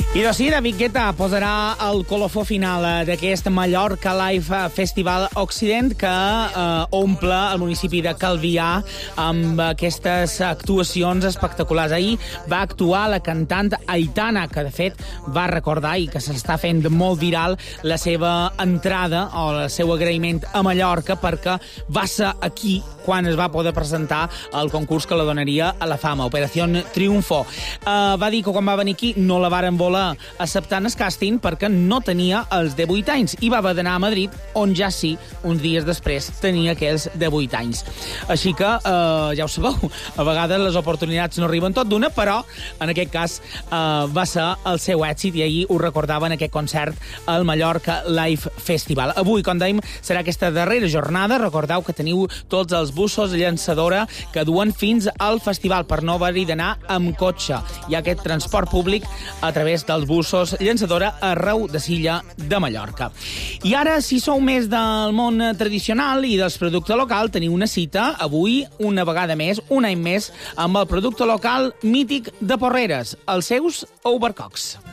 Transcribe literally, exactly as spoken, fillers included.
I doncs sí, David Guetta posarà el colofó final d'aquest Mallorca Live Festival Occident que eh, omple el municipi de Calvià amb aquestes actuacions espectaculars. Ahir va actuar la cantant Aitana, que de fet va recordar i que s'està fent molt viral la seva entrada o el seu agraïment a Mallorca perquè va ser aquí quan es va poder presentar el concurs que la donaria a la fama, Operación Triunfo. Eh, va dir que quan va venir aquí no la varen voler acceptant el càsting perquè no tenia els divuit anys i va haver d'anar a Madrid, on ja sí, uns dies després, tenia aquells divuit anys. Així que, eh, ja ho sabeu, a vegades les oportunitats no arriben tot d'una, però en aquest cas eh, va ser el seu èxit i ahir ho recordava en aquest concert al Mallorca Live Festival. Avui, com dèiem, serà aquesta darrera jornada. Recordeu que teniu tots els bussos llançadora que duen fins al festival per no haver-hi d'anar amb cotxe. Hi ha aquest transport públic a través dels bussos llançadora arreu de l'illa de Mallorca. I ara, si sou més del món tradicional i dels productes local, teniu una cita avui, una vegada més, un any més, amb el producte local mític de Porreres, els seus overcocks.